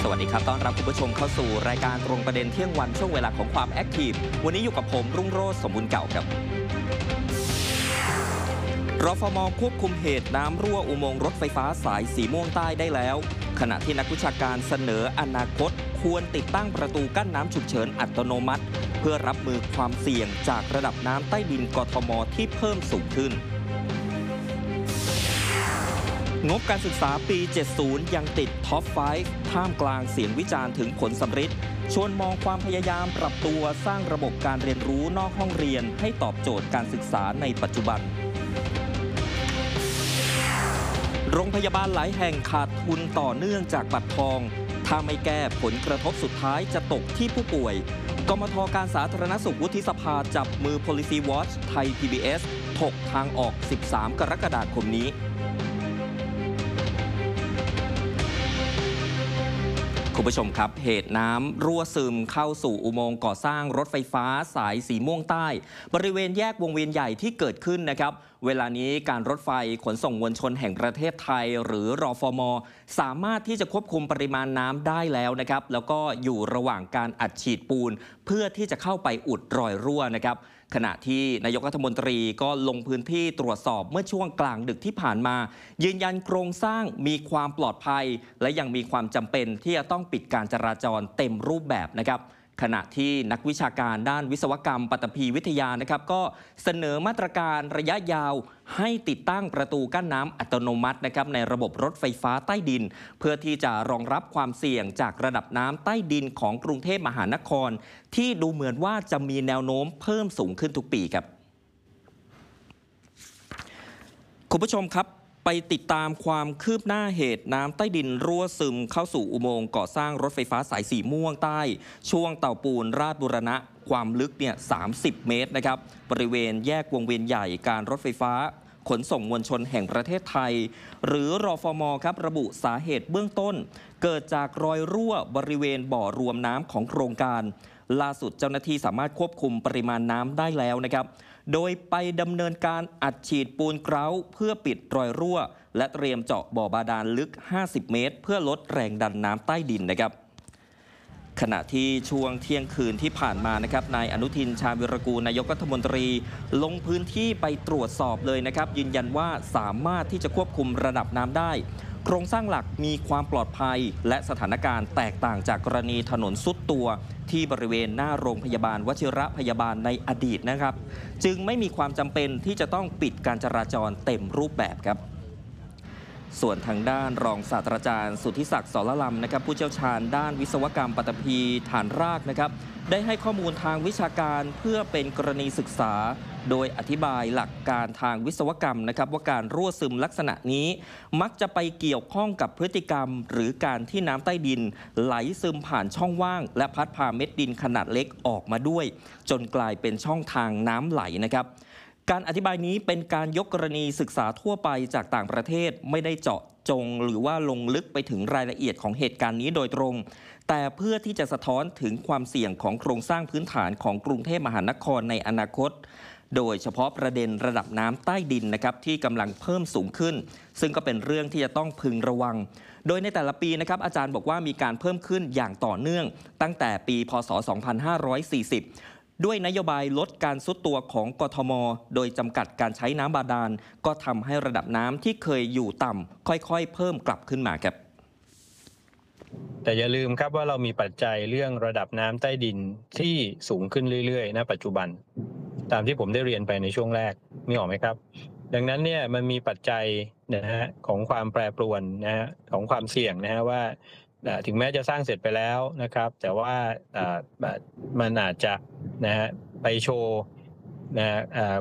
สวัสดีครับต้อนรับคุณผู้ชมเข้าสู่รายการตรงประเด็นเที่ยงวันช่วงเวลาของความแอคทีฟวันนี้อยู่กับผมรุ่งโรจน์สมบูรณ์เก่าครับรฟม.ควบคุมเหตุน้ำรั่วอุโมงค์รถไฟฟ้าสายสีม่วงใต้ได้แล้วขณะที่นักวิชาการเสนออนาคตควรติดตั้งประตูกั้นน้ำฉุกเฉินอัตโนมัติเพื่อรับมือความเสี่ยงจากระดับน้ำใต้ดินกทม.ที่เพิ่มสูงขึ้นงบการศึกษาปี 70 ยังติดท็อป 5 ท่ามกลางเสียงวิจารณ์ถึงผลสำฤทธิ์ชวนมองความพยายามปรับตัวสร้างระบบการเรียนรู้นอกห้องเรียนให้ตอบโจทย์การศึกษาในปัจจุบันโรงพยาบาลหลายแห่งขาดทุนต่อเนื่องจากบัตรทองถ้าไม่แก้ผลกระทบสุดท้ายจะตกที่ผู้ป่วยกมท.การสาธารณสุขวุฒิสภาจับมือ Policy Watch ไทย PBS ถกทางออก 13 กรกฎาคมนี้คุณผู้ชมครับเหตุน้ำรั่วซึมเข้าสู่อุโมงค์ก่อสร้างรถไฟฟ้าสายสีม่วงใต้บริเวณแยกวงเวียนใหญ่ที่เกิดขึ้นนะครับเวลานี้การรถไฟขนส่งมวลชนแห่งประเทศไทยหรือรฟม.สามารถที่จะควบคุมปริมาณน้ำได้แล้วนะครับแล้วก็อยู่ระหว่างการอัดฉีดปูนเพื่อที่จะเข้าไปอุดรอยรั่วนะครับขณะที่นายกรัฐมนตรีก็ลงพื้นที่ตรวจสอบเมื่อช่วงกลางดึกที่ผ่านมายืนยันโครงสร้างมีความปลอดภัยและยังมีความจำเป็นที่จะต้องปิดการจราจรเต็มรูปแบบนะครับขณะที่นักวิชาการด้านวิศวกรรมปัตตภีวิทยานะครับก็เสนอมาตรการระยะยาวให้ติดตั้งประตูกั้นน้ำอัตโนมัตินะครับในระบบรถไฟฟ้าใต้ดินเพื่อที่จะรองรับความเสี่ยงจากระดับน้ำใต้ดินของกรุงเทพมหานครที่ดูเหมือนว่าจะมีแนวโน้มเพิ่มสูงขึ้นทุกปีครับคุณผู้ชมครับไปติดตามความคืบหน้าเหตุน้ำใต้ดินรั่วซึมเข้าสู่อุโมงค์ก่อสร้างรถไฟฟ้าสายสีม่วงใต้ช่วงเต่าปูนราชบุรณะความลึก30 เมตรนะครับบริเวณแยกวงเวียนใหญ่การรถไฟฟ้าขนส่งมวลชนแห่งประเทศไทยหรือรฟม.ครับระบุสาเหตุเบื้องต้นเกิดจากรอยรั่วบริเวณบ่อรวมน้ำของโครงการล่าสุดเจ้าหน้าที่สามารถควบคุมปริมาณน้ำได้แล้วนะครับโดยไปดำเนินการอัดฉีดปูนเกร้าเพื่อปิดรอยรั่วและเตรียมเจาะบ่อบาดาลลึก50 เมตรเพื่อลดแรงดันน้ำใต้ดินนะครับขณะที่ช่วงเที่ยงคืนที่ผ่านมานะครับนายอนุทินชาญวิรากูลนายกรัฐมนตรีลงพื้นที่ไปตรวจสอบเลยนะครับยืนยันว่าสามารถที่จะควบคุมระดับน้ำได้โครงสร้างหลักมีความปลอดภัยและสถานการณ์แตกต่างจากกรณีถนนซุดตัวที่บริเวณหน้าโรงพยาบาลวชิระพยาบาลในอดีตนะครับจึงไม่มีความจำเป็นที่จะต้องปิดการจราจรเต็มรูปแบบครับส่วนทางด้านรองศาสตราจารย์สุทธิศักดิ์สรลำนะครับผู้เชี่ยวชาญด้านวิศวกรรมปัตตภีฐานรากนะครับได้ให้ข้อมูลทางวิชาการเพื่อเป็นกรณีศึกษาโดยอธิบายหลักการทางวิศวกรรมนะครับว่าการรั่วซึมลักษณะนี้มักจะไปเกี่ยวข้องกับพฤติกรรมหรือการที่น้ำใต้ดินไหลซึมผ่านช่องว่างและพัดพาเม็ดดินขนาดเล็กออกมาด้วยจนกลายเป็นช่องทางน้ำไหลนะครับการอธิบายนี้เป็นการยกกรณีศึกษาทั่วไปจากต่างประเทศไม่ได้เจาะจงหรือว่าลงลึกไปถึงรายละเอียดของเหตุการณ์นี้โดยตรงแต่เพื่อที่จะสะท้อนถึงความเสี่ยงของโครงสร้างพื้นฐานของกรุงเทพมหานครในอนาคตโดยเฉพาะประเด็นระดับน้ำใต้ดินนะครับที่กำลังเพิ่มสูงขึ้นซึ่งก็เป็นเรื่องที่จะต้องพึงระวังโดยในแต่ละปีนะครับอาจารย์บอกว่ามีการเพิ่มขึ้นอย่างต่อเนื่องตั้งแต่ปีพ.ศ. 2540ด้วยนโยบายลดการทรุดตัวของกทม.โดยจำกัดการใช้น้ำบาดาลก็ทำให้ระดับน้ำที่เคยอยู่ต่ำค่อยๆเพิ่มกลับขึ้นมาครับแต่อย่าลืมครับว่าเรามีปัจจัยเรื่องระดับน้ำใต้ดินที่สูงขึ้นเรื่อยๆณปัจจุบันตามที่ผมได้เรียนไปในช่วงแรกนี่ออกไหมครับดังนั้นเนี่ยมันมีปัจจัยนะฮะของความแปรปรวนนะฮะของความเสี่ยงนะฮะว่าถึงแม้จะสร้างเสร็จไปแล้วนะครับแต่ว่ามันอาจจะนะฮะไปโชว์นะ